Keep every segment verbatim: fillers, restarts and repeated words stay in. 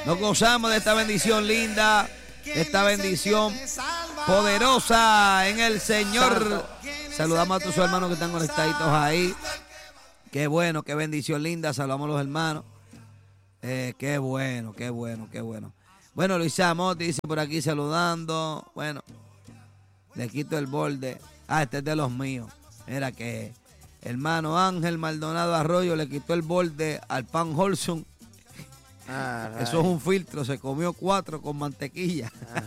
Nos gozamos de esta bendición linda, de esta bendición poderosa en el Señor. Saludamos a tus hermanos que están conectaditos ahí. Qué bueno, qué bendición linda. Saludamos a los hermanos. Eh, qué bueno, qué bueno, qué bueno. Bueno, Luis Amotti dice por aquí saludando. Bueno, le quito el borde. Ah, este es de los míos. Mira que hermano Ángel Maldonado Arroyo le quitó el borde al pan Holson. Ah, eso es un filtro, se comió cuatro con mantequilla.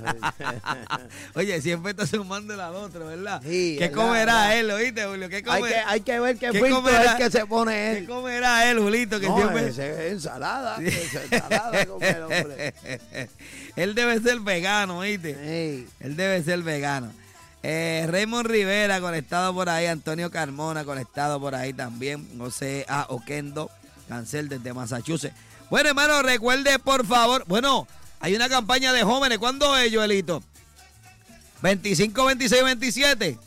Oye, siempre está sumando el al otro, ¿verdad? Sí, ¿qué comerá él, oíste, Julio? ¿Qué comer? hay, que, hay que ver qué, qué filtro comerá, es el que se pone él. ¿Qué comerá él, Julito? Que no, siempre... ese es ensalada, sí. Esa ensalada come el hombre. Él debe ser vegano, ¿oíste? Sí. Él debe ser vegano. Eh, Raymond Rivera conectado por ahí, Antonio Carmona conectado por ahí también, José A. Oquendo, Cancel desde Massachusetts. Bueno, hermano, recuerde, por favor. Bueno, hay una campaña de jóvenes. ¿Cuándo es, Joelito? veinticinco, veintiséis, veintisiete.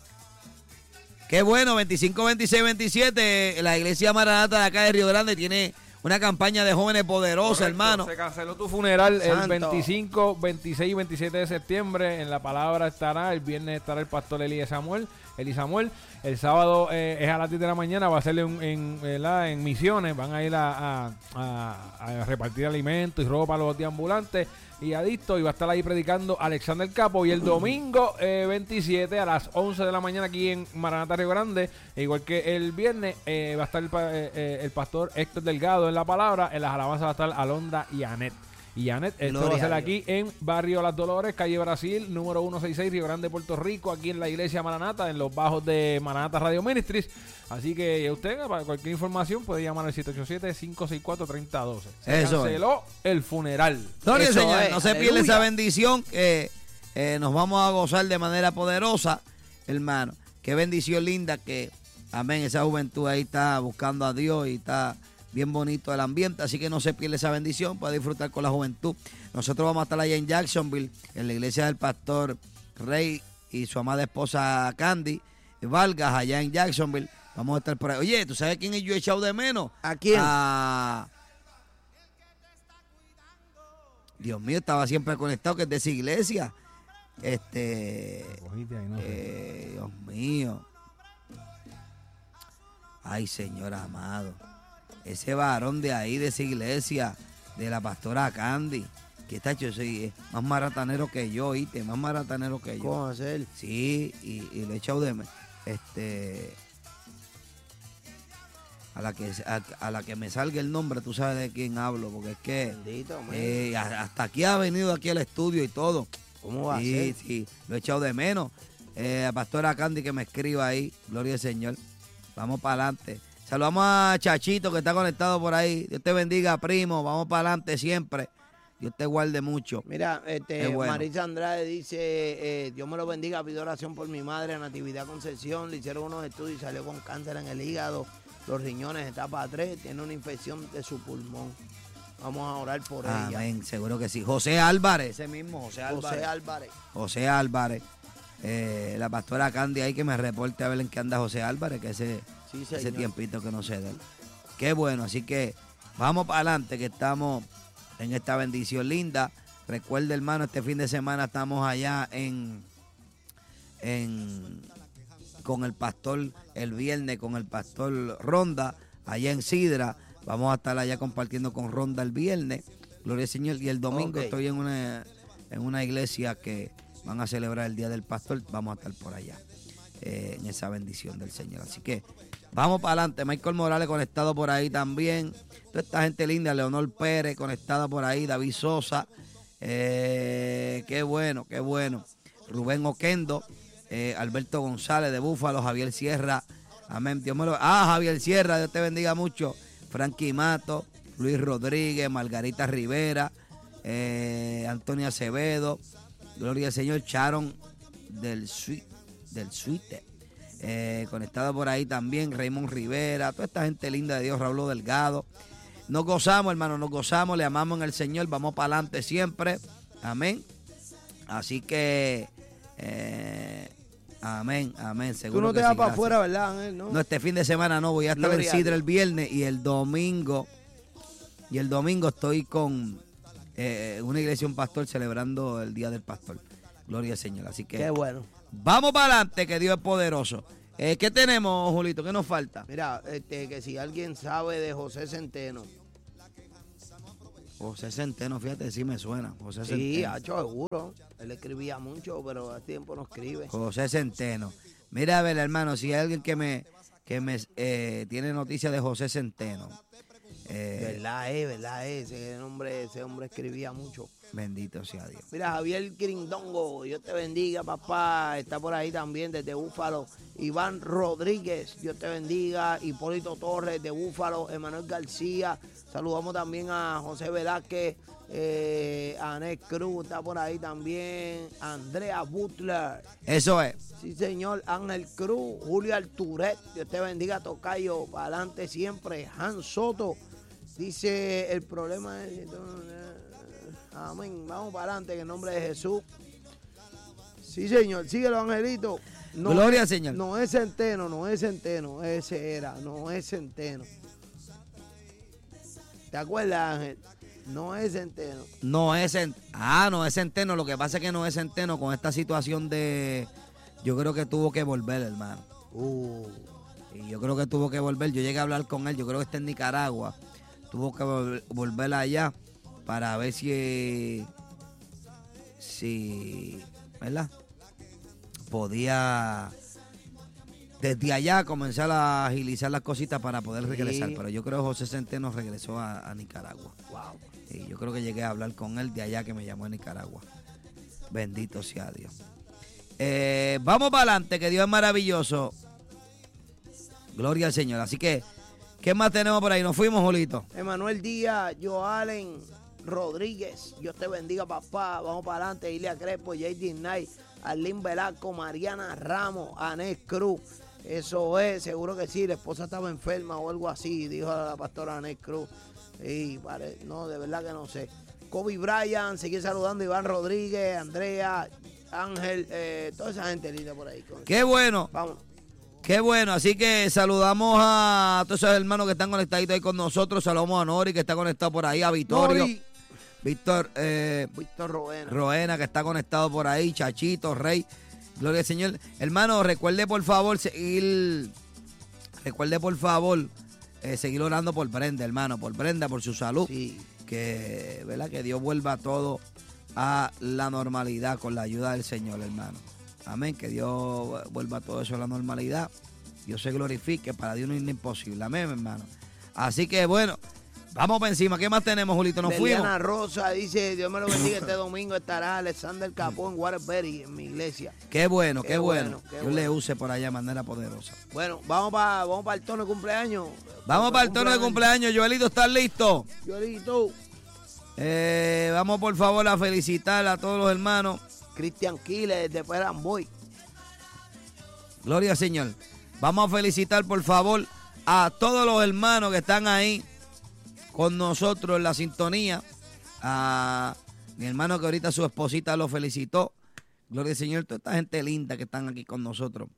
Qué bueno, veinticinco, veintiséis, veintisiete. La iglesia Maranata de acá de Río Grande tiene una campaña de jóvenes poderosa. Correcto, hermano. Se canceló tu funeral Santo. El veinticinco, veintiséis y veintisiete de septiembre. En la palabra estará, el viernes estará el pastor Eli Samuel. Eli Samuel. El sábado eh, es a las diez de la mañana, va a ser en, en, en, en Misiones, van a ir a, a, a, a repartir alimentos y ropa a los deambulantes y adictos, y va a estar ahí predicando Alexander Capo. Y el domingo eh, veintisiete a las once de la mañana aquí en Maranata Río Grande, igual que el viernes, eh, va a estar el, eh, el pastor Héctor Delgado en la palabra. En las alabanzas va a estar Alondra y Anet. Y Anet, esto Gloria va a ser aquí en Barrio Las Dolores, calle Brasil, número ciento sesenta y seis, Río Grande, Puerto Rico, aquí en la iglesia Maranata, en los bajos de Maranata Radio Ministries. Así que usted, para cualquier información, puede llamar al siete ocho siete, cinco seis cuatro, tres cero uno dos. Se Eso canceló es. El funeral. Gloria, señor, es. No se pierda esa bendición, que eh, nos vamos a gozar de manera poderosa, hermano. Qué bendición linda que, amén, esa juventud ahí está buscando a Dios y está... bien bonito el ambiente, así que no se pierda esa bendición para disfrutar con la juventud. Nosotros vamos a estar allá en Jacksonville, en la iglesia del pastor Rey y su amada esposa Candy Vargas, allá en Jacksonville. Vamos a estar por ahí. Oye, ¿tú sabes quién yo he echado de menos? ¿A quién? A... Dios mío, estaba siempre conectado, que es de esa iglesia. Este... Eh, Dios mío. Ay, Señor amado. Ese varón de ahí, de esa iglesia, de la pastora Candy, que está hecho, soy más maratanero que yo, ¿oíste? Más maratanero que yo. ¿Cómo hacer? Sí, y, y lo he echado de... Este... A la, que, a, a la que me salga el nombre, tú sabes de quién hablo, porque es que... Bendito, eh, hasta aquí ha venido aquí al estudio y todo. ¿Cómo va sí, a ser? Sí, lo he echado de menos. Eh, a pastora Candy que me escriba ahí, gloria al Señor. Vamos para adelante. Saludamos a Chachito que está conectado por ahí. Dios te bendiga, primo. Vamos para adelante siempre. Dios te guarde mucho. Mira, este, bueno. Marisa Andrade dice, eh, Dios me lo bendiga, pido oración por mi madre, Natividad Concepción. Le hicieron unos estudios y salió con cáncer en el hígado, los riñones, etapa tres, tiene una infección de su pulmón. Vamos a orar por Amén, ella. Amén, seguro que sí. José Álvarez, ese mismo, José Álvarez. José Álvarez. José Álvarez. Eh, la pastora Candy ahí que me reporte a ver en qué anda José Álvarez, que ese... Sí, ese tiempito que no sé de él. Qué bueno, así que vamos para adelante, que estamos en esta bendición linda. Recuerde, hermano, este fin de semana estamos allá en, en con el pastor, el viernes con el pastor Ronda, allá en Sidra. Vamos a estar allá compartiendo con Ronda el viernes. Gloria al Señor. Y el domingo okay. estoy en una, en una iglesia que van a celebrar el Día del Pastor. Vamos a estar por allá. Eh, en esa bendición del Señor. Así que vamos para adelante. Michael Morales conectado por ahí también. Toda esta gente linda. Leonor Pérez conectada por ahí. David Sosa. Eh, qué bueno, qué bueno. Rubén Oquendo. Eh, Alberto González de Búfalo. Javier Sierra. Amén. Dios me lo... Ah, Javier Sierra. Dios te bendiga mucho. Frankie Mato. Luis Rodríguez. Margarita Rivera. Eh, Antonio Acevedo. Gloria al Señor. Sharon del Suite. del Suite, eh, conectado por ahí también Raymond Rivera, toda esta gente linda de Dios, Raúl Delgado. Nos gozamos, hermano, nos gozamos, le amamos en el Señor, vamos para adelante siempre, amén. Así que, eh, amén, amén. Seguro tú no te que vas sí, para afuera, ¿verdad, Ángel? No. no, este fin de semana no, voy a estar en Sidra el viernes y el domingo, y el domingo estoy con, eh, una iglesia, un pastor celebrando el Día del Pastor. Gloria al Señor. Así que qué bueno. Vamos para adelante, que Dios es poderoso. Eh, ¿Qué tenemos, Julito? ¿Qué nos falta? Mira, este, que si alguien sabe de José Centeno. José Centeno, fíjate, sí me suena. José Sí, Centeno. hacho, seguro. Él escribía mucho, pero a tiempo no escribe. José Centeno. Mira, a ver, hermano, si hay alguien que me, que me eh, tiene noticias de José Centeno. Eh, verdad es, verdad es. Ese hombre, ese hombre escribía mucho. Bendito sea Dios. Mira, Javier Grindongo, Dios te bendiga, papá. Está por ahí también desde Búfalo. Iván Rodríguez, Dios te bendiga. Hipólito Torres de Búfalo. Emanuel García. Saludamos también a José Velázquez. Eh, Anet Cruz está por ahí también. Andrea Butler. Eso es. Sí, señor. Ángel Cruz. Julio Alturet. Dios te bendiga, tocayo. Para adelante siempre. Han Soto. Dice, el problema es... Amén. Vamos para adelante en el nombre de Jesús. Sí, señor. Síguelo, Angelito. No, Gloria al Señor. No es Centeno, no es Centeno. Ese era, no es Centeno. ¿Te acuerdas, Ángel? No es Centeno. No es Centeno. Ah, no es Centeno. Lo que pasa es que no es Centeno con esta situación de... Yo creo que tuvo que volver, hermano. Uh. Y yo creo que tuvo que volver. Yo llegué a hablar con él. Yo creo que está en Nicaragua. Tuvo que vol- volver allá para ver si... Si... ¿Verdad? Podía... Desde allá comenzar a agilizar las cositas para poder regresar. Sí. Pero yo creo que José Centeno regresó a, a Nicaragua. Wow. Y yo creo que llegué a hablar con él de allá que me llamó a Nicaragua. Bendito sea Dios. Eh, vamos para adelante, que Dios es maravilloso. Gloria al Señor. Así que, ¿qué más tenemos por ahí? Nos fuimos, Julito. Emanuel Díaz, Joalen Rodríguez, Dios te bendiga, papá. Vamos para adelante. Ilia Crespo, J D Knight, Arlín Velasco, Mariana Ramos, Anet Cruz. Eso es, seguro que sí. La esposa estaba enferma o algo así, dijo la pastora Anet Cruz. Y pare, no, de verdad que no sé. Kobe Bryant, seguir saludando. Iván Rodríguez, Andrea, Ángel, eh, toda esa gente linda por ahí. Qué bueno. Vamos. Qué bueno, así que saludamos a todos esos hermanos que están conectaditos ahí con nosotros. Saludamos a Nori, que está conectado por ahí, a Vittorio. Nori. Víctor, eh, Víctor Roena. Roena, que está conectado por ahí, Chachito, Rey. Gloria al Señor. Hermano, recuerde por favor seguir, recuerde por favor eh, seguir orando por Brenda, hermano, por Brenda, por su salud. Sí. Que, ¿verdad? Que Dios vuelva todo a la normalidad con la ayuda del Señor, hermano. Amén, que Dios vuelva todo eso a la normalidad. Dios se glorifique, para Dios no es imposible. Amén, hermano. Así que bueno, vamos para encima. ¿Qué más tenemos, Julito? Nos Leliana fuimos. Rosa dice, Dios me lo bendiga, este domingo estará Alexander Capó en Waterbury, en mi iglesia. Qué bueno, qué, Qué bueno. bueno, qué Dios bueno. le use por allá de manera poderosa. Bueno, vamos para vamos para el tono de cumpleaños. Vamos para el tono de cumpleaños. Joelito, ¿estás listo? Joelito. Eh, vamos por favor a felicitar a todos los hermanos. Cristian Quiles de Peramboy. Gloria al Señor. Vamos a felicitar por favor a todos los hermanos que están ahí con nosotros en la sintonía. A mi hermano que ahorita su esposita lo felicitó. Gloria al Señor. Toda esta gente linda que están aquí con nosotros.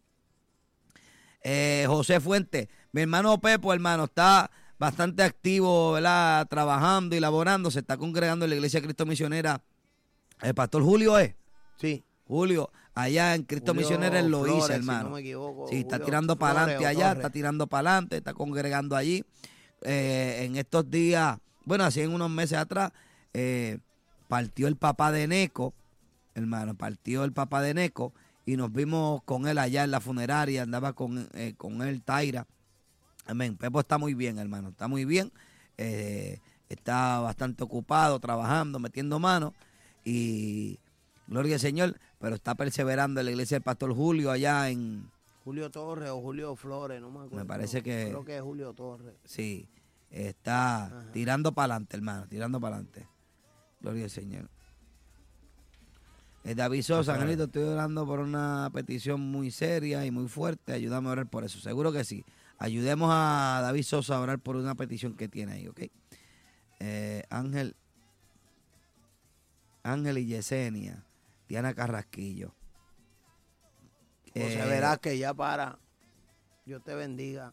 Eh, José Fuentes, mi hermano Pepo, hermano, está bastante activo, ¿verdad? Trabajando y laborando. Se está congregando en la Iglesia de Cristo Misionera. El pastor Julio es. Sí. Julio, allá en Cristo Julio Misionera en Loíza, Flores, hermano. si no me equivoco. Sí, está Julio tirando para Flores adelante o allá, Torres. está tirando para adelante, está congregando allí. Eh, en estos días, bueno, así en unos meses atrás, eh, partió el papá de Neco, hermano, partió el papá de Neco y nos vimos con él allá en la funeraria, andaba con, eh, con él, Taira. Amén. Pepo está muy bien, hermano, está muy bien. Eh, está bastante ocupado, trabajando, metiendo manos y gloria al Señor, pero está perseverando en la iglesia del pastor Julio allá en... Julio Torres o Julio Flores, no me acuerdo. Me parece que... Creo que es Julio Torres. Sí, está Ajá. tirando para adelante, hermano, tirando para adelante. Gloria al Señor. Eh, David Sosa, Angelito, estoy orando por una petición muy seria y muy fuerte. Ayúdame a orar por eso. Seguro que sí. Ayudemos a David Sosa a orar por una petición que tiene ahí, ¿ok? Eh, Ángel, Ángel y Yesenia, Diana Carrasquillo. José Eh, verás que ya para. Dios te bendiga.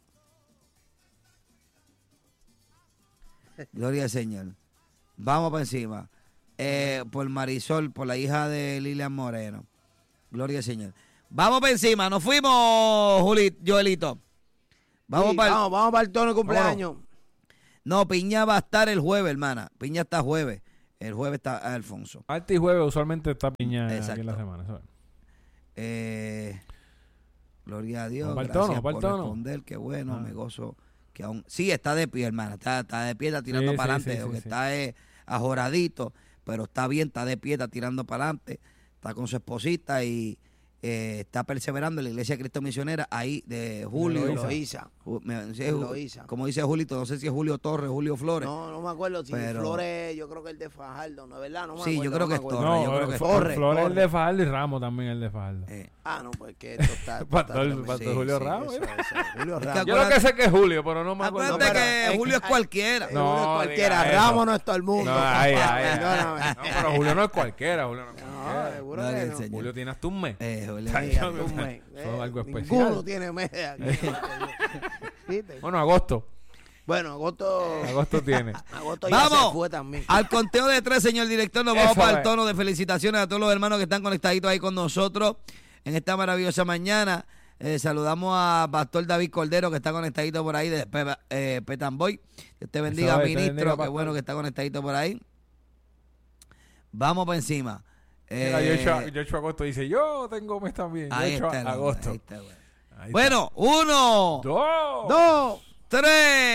Gloria al Señor. Vamos para encima. eh, por Marisol, por la hija de Lilian Moreno. Gloria al Señor. Vamos para encima, nos fuimos, Juli, Joelito. Vamos, sí, para el, vamos, vamos para el tono de cumpleaños. Vámonos. No, Piña va a estar el jueves, hermana. Piña está jueves. El jueves está Alfonso. Martes y jueves usualmente está Piña aquí en la semana. ¿sabes? Eh, gloria a Dios. Gracias tono, por responder. Qué bueno, ah. me gozo. Que aún, sí, está de pie, hermana. Está, está de pie, está tirando sí, para sí, adelante. sí, Lo sí, que sí. está es ajoradito, pero está bien, está de pie, está tirando para adelante. Está con su esposita y eh, está perseverando en la Iglesia de Cristo Misionera ahí de Julio. Eloísa. Ju- me- sí, Ju- Eloísa. Como dice Julito, no sé si es Julio Torres, Julio Flores. No, no me acuerdo si Pero- Flores, yo creo que el de Fajardo, ¿no es verdad? No me Sí, yo acuerdo, creo no que me es acuerdo. Torres. No, yo creo que eh, Torres, Flores el Torres. de Fajardo y Ramos también el de Fajardo. Eh, Ah, no, pues que esto está... esto Pastor- está tremendo. Pastor Julio Ramos, Eso, mira. eso, Julio Es que Ramos. Yo lo que sé que es Julio, pero no me acuerdo. Acuérdate pero que es- Julio es cualquiera. No, Julio es cualquiera, diga eso. Ramos no es todo el mundo. No, ay, ay, ay. Perdóname. No, pero Julio no es cualquiera. Julio no es No, cualquiera. seguro Gloria que al no. Señor. Julio tiene hasta un mes. Eh, Julio. Ay, Sí, yo- tú, me- Eso es algo Ninguno especial. tiene media aquí. ¿Viste? Bueno, agosto. Bueno, agosto... Agosto tiene. Agosto ya Vamos se fue también. al conteo de tres, señor director. Nos vamos Eso para el es. tono de felicitaciones a todos los hermanos que están conectaditos ahí con nosotros en esta maravillosa mañana. Eh, saludamos a Pastor David Cordero, que está conectadito por ahí de Pe- eh, Petamboy. Que te bendiga, Eso es, te ministro. bendiga, Qué pastor. bueno que está conectadito por ahí. Vamos para encima. Mira, Eh, Joshua, Joshua Agosto dice, yo tengo mes también. ahí Joshua está el hombre, Agosto. ahí está, bueno. Ahí está. Bueno, uno, Dos. Dos. tres.